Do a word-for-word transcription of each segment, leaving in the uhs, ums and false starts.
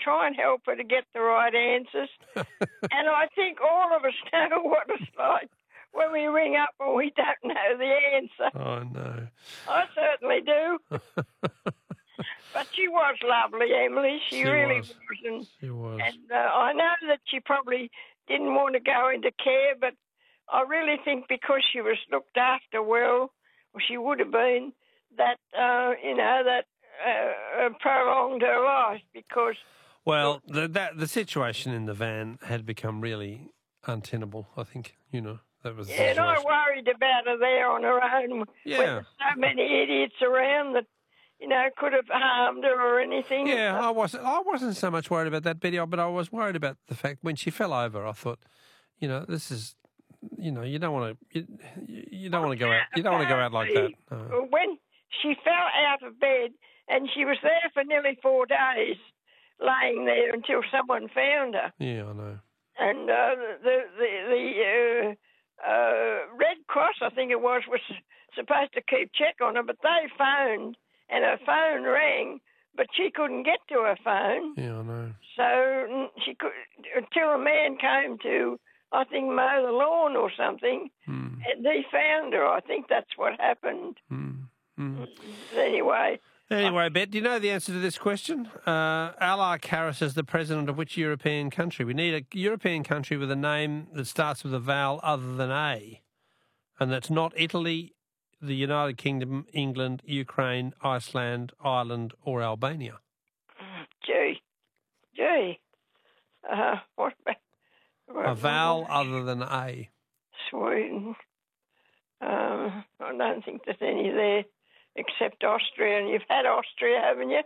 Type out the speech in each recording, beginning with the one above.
try and help her to get the right answers. And I think all of us know what it's like when we ring up and we don't know the answer. Oh, no. I certainly do. But she was lovely, Emily. She, She really was. was. And, She was. and uh, I know that she probably didn't want to go into care, but I really think because she was looked after well, or she would have been, that, uh, you know, that uh, prolonged her life because... Well, the, that the situation in the van had become really untenable, I think, you know. That was the Yeah, and I situation. worried about her there on her own Yeah. when there's so many idiots around that, you know, could have harmed her or anything. Yeah, I wasn't. I wasn't so much worried about that, Betty, but I was worried about the fact when she fell over. I thought, you know, this is, you know, you don't want to, you, you don't want to go out. You don't want to go out like that. No. When she fell out of bed and she was there for nearly four days, laying there until someone found her. Yeah, I know. And uh, the the the uh, uh, Red Cross, I think it was, was supposed to keep check on her, but they phoned. And her phone rang, but she couldn't get to her phone. Yeah, I know. So she could until a man came to, I think, mow the lawn or something, mm. and he found her. I think that's what happened. Mm. Mm. Anyway. Anyway, Bet, do you know the answer to this question? Uh, Alaa Karis is the president of which European country? We need a European country with a name that starts with a vowel other than A, and that's not Italy, the United Kingdom, England, Ukraine, Iceland, Ireland, or Albania. Gee, gee. Uh, what about... What, a vowel other than A. Sweden. Um, I don't think there's any there except Austria. And you've had Austria, haven't you?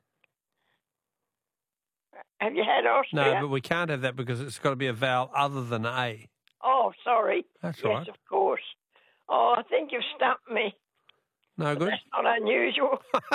Have you had Austria? No, but we can't have that because it's got to be a vowel other than A. Oh, sorry. That's yes, right. Yes, of course. Oh, I think you've stumped me. No good? That's not unusual.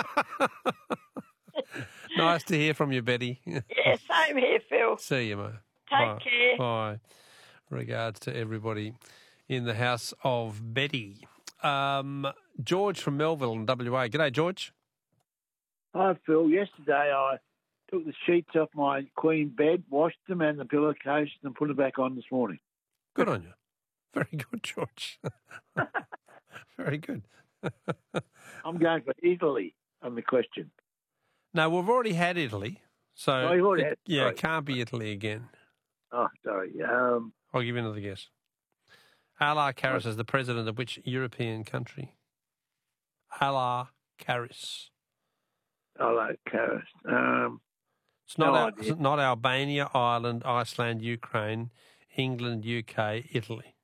Nice to hear from you, Betty. Yeah, same here, Phil. See you, mate. Take Bye. care. Bye. Regards to everybody in the house of Betty. Um, George from Melville in W A. G'day, George. Hi, Phil. Yesterday I took the sheets off my queen bed, washed them and the pillowcase and put it back on this morning. Good on you. Very good, George. Very good. I'm going for Italy on the question. No, we've already had Italy. So, oh, you've already it, had, yeah, sorry. it can't be Italy again. Oh, sorry. Um, I'll give you another guess. Alaa Karis is the president of which European country? Alaa Karis. Alaa Karis. Um, it's not, no Al- idea. it's not Albania, Ireland, Iceland, Ukraine, England, U K, Italy.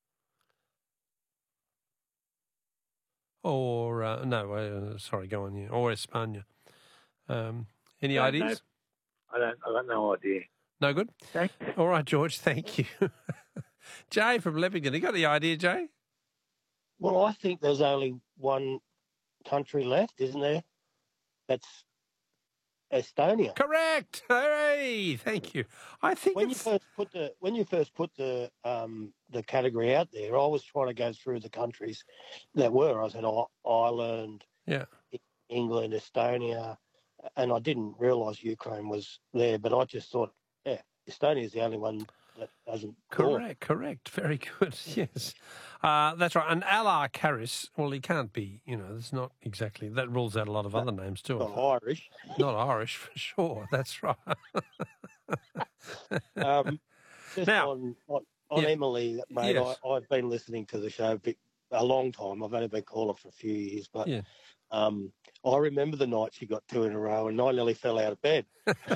Or, uh, no, uh, sorry, go on, yeah. Or España. Um, any I ideas? I don't, I got no idea. No good? Thank you. All right, George, thank you. Jay from Leppington, you got the idea, Jay? Well, I think there's only one country left, isn't there? That's Estonia. Correct. Hooray! Thank you. I think when it's... you first put the when you first put the um, the category out there, I was trying to go through the countries that were. I said oh, Ireland, yeah, England, Estonia, and I didn't realise Ukraine was there. But I just thought, yeah, Estonia is the only one that hasn't. Correct, gone. Correct. Very good. Yes, uh, that's right. And Alaa Karis, well, he can't be. You know, it's not exactly that rules out a lot of other names too. Not Irish. Not Irish for sure. That's right. um, just now, on on, on yeah, Emily, mate, yes. I, I've been listening to the show a long time. I've only been calling for a few years, but yeah. um, I remember the night she got two in a row, and I nearly fell out of bed.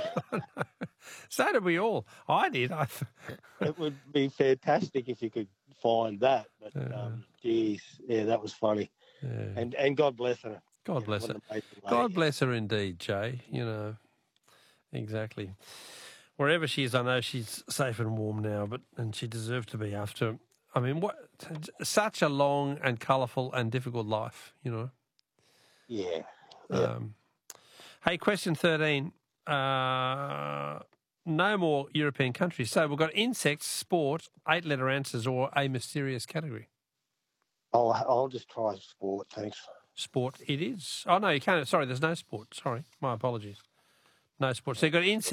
So did we all. I did. I th- it would be fantastic if you could find that. But, uh, um, geez, yeah, that was funny. Yeah. And and God bless her. God bless her. God bless her indeed, Jay. You know, exactly. Wherever she is, I know she's safe and warm now, but and she deserved to be after. I mean, what such a long and colourful and difficult life, you know. Yeah. yeah. Um, hey, question thirteen. Uh, no more European countries. So we've got insects, sport, eight-letter answers, or a mysterious category. I'll I'll just try sport. Thanks. Sport it is. Oh, no, you can't. Sorry, there's no sport. Sorry. My apologies. No sport. So you've got insects.